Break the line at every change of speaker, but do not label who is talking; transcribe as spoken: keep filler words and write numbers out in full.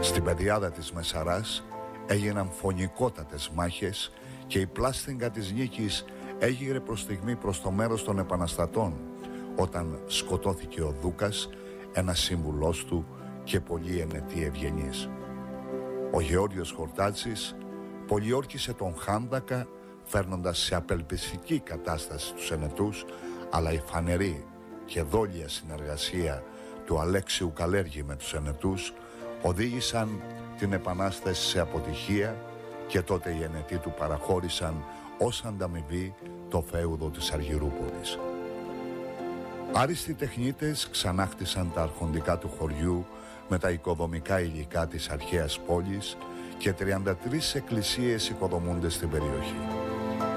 Στην πεδιάδα της Μεσαράς έγιναν φωνικότατες μάχες και η πλάστιγγα της νίκης έγειρε προς στιγμή προς το μέρος των επαναστατών όταν σκοτώθηκε ο Δούκας, ένας σύμβουλός του και πολύ ενετή ευγενής. Ο Γεώργιος Χορτάτσης πολιόρκησε τον Χάνδακα φέρνοντας σε απελπιστική κατάσταση τους ενετούς, αλλά η φανερή και δόλια συνεργασία του Αλέξιου Καλέργη με τους ενετούς οδήγησαν την επανάσταση σε αποτυχία και τότε οι ενετοί του παραχώρησαν ως ανταμοιβή το φέουδο της Αργυρούπολης. Άριστοι τεχνίτες ξανάχτισαν τα αρχοντικά του χωριού με τα οικοδομικά υλικά της αρχαίας πόλης και τριάντα τρεις εκκλησίες οικοδομούνται στην περιοχή.